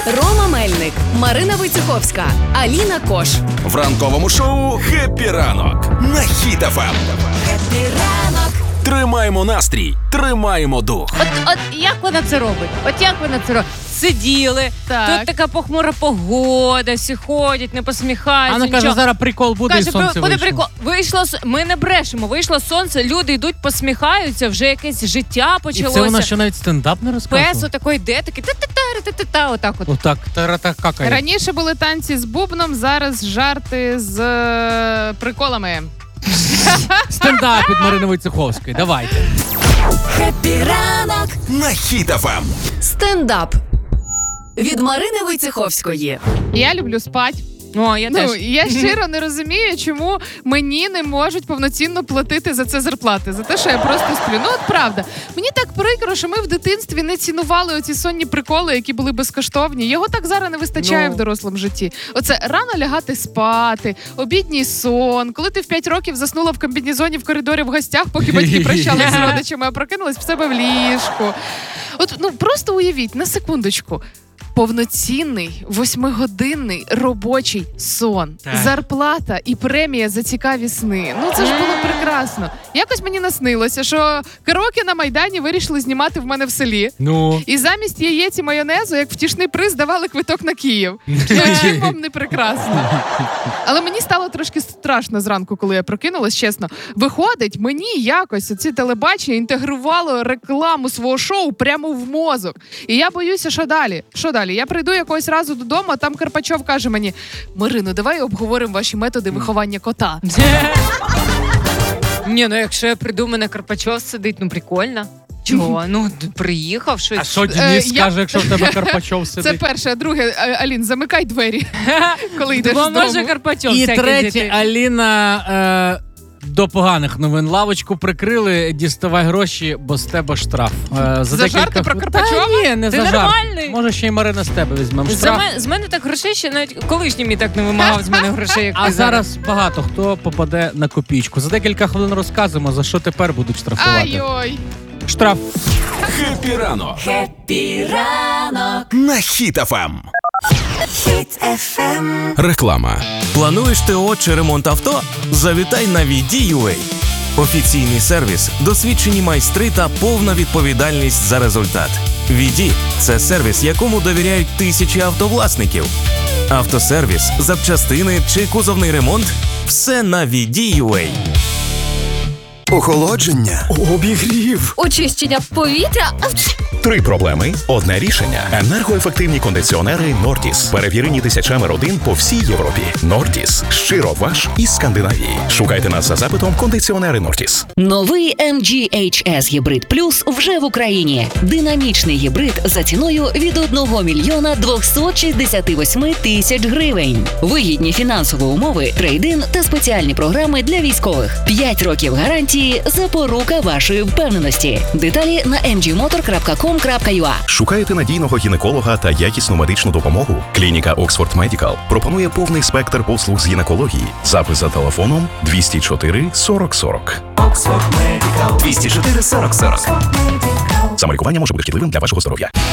Рома Мельник, Марина Войцеховська, Аліна Кош. В ранковому шоу «Хеппі ранок» на Хіт ФМ. Хеппі ранок. Тримаємо настрій, тримаємо дух. От як вона це робить? От як вона це робить? Сиділи, так. Тут така похмура погода, всі ходять, не посміхаються. Вона каже, зараз прикол буде, каже, і сонце буде вийшло. Вийшло, ми не брешемо, вийшло сонце, люди йдуть, посміхаються, вже якесь життя почалося. І це вона ще навіть стендап не розказує? Пес отакий йде, такий та-та-та-та-та-та, отак от. Отак, тара-та-какає. Раніше були танці з бубном, зараз жарти з приколами. Стендап від Марини Войцеховської, давайте. Хеппі ранок На Хіт ФМ. стендап від Марини Войцеховської. Я люблю спати. О, я теж. Я щиро не розумію, чому мені не можуть повноцінно платити за це зарплати. За те, що я просто сплю. Ну, от правда. Мені так прикро, що ми в дитинстві не цінували оці сонні приколи, які були безкоштовні. Його так зараз не вистачає в дорослому житті. Оце рано лягати спати, обідній сон. Коли ти в 5 років заснула в комбінезоні в коридорі в гостях, поки батьки прощалися з родичами, а прокинулась в себе в ліжку. От, просто уявіть, на секундочку. Повноцінний 8-годинний робочий сон, Так. зарплата і премія за цікаві сни. Ну це ж було прекрасно. Якось мені наснилося, що караоке на Майдані вирішили знімати в мене в селі. Ну. І замість яєць і майонезу, як втішний приз, давали квиток на Київ. Ну, чим вам не прекрасно. Але мені стало трошки страшно зранку, коли я прокинулась, чесно. Виходить, мені якось оці телебачення інтегрувало рекламу свого шоу прямо в мозок. І я боюся, що далі? Що далі? Я прийду якогось разу додому, а там Карпачов каже мені: Марино, давай обговоримо ваші методи виховання кота. Ні, ну якщо я прийду, мене Карпачов сидить, ну прикольно. Чого? Ну, приїхав щось. А що Денис я- скаже, якщо в тебе Карпачов сидить? Це перше. А друге, Алін, замикай двері, коли йдеш з Може дому. Карпачов І всякий третє, зайти. Аліна, до поганих новин. Лавочку прикрили, діставай гроші, бо з тебе штраф. За жарти про Карпачова? Та ні, не Ти за жарт. нормальний? Може, ще й Марина з тебе візьмемо штраф. З мене так грошей ще навіть колишній мій так не вимагав з мене грошей, як А ти зараз багато хто попаде на копійку. За декілька хвилин розказуємо, за що тепер будуть штрафувати. Ай-ой. Штраф. Хеппі ранок Хеппі ранок. на Хіт ФМ. Хіт ФМ. Реклама. Плануєш ТО чи ремонт авто? Завітай на VD.UA. Офіційний сервіс, досвідчені майстри та повна відповідальність за результат. VD – це сервіс, якому довіряють тисячі автовласників. Автосервіс, запчастини чи кузовний ремонт – все на VD.UA. Охолодження, обігрів. Очищення повітря. 3 проблеми – одне рішення. Енергоефективні кондиціонери «Нордіс». Перевірені тисячами родин по всій Європі. «Нордіс» – щиро ваш із Скандинавії. Шукайте нас за запитом «Кондиціонери «Нордіс». Новий MG HS Hybrid Plus вже в Україні. Динамічний гібрид за ціною від 1 мільйона 268 тисяч гривень. Вигідні фінансові умови, трейд-ін та спеціальні програми для військових. 5 років гарантії – запорука вашої впевненості. Деталі на mgmotor.com.ua. Шукаєте надійного гінеколога та якісну медичну допомогу? Клініка Oxford Medical пропонує повний спектр послуг з гінекології. Запис за телефоном 204 40 40. 204 40 40. Самолікування може бути шкідливим для вашого здоров'я.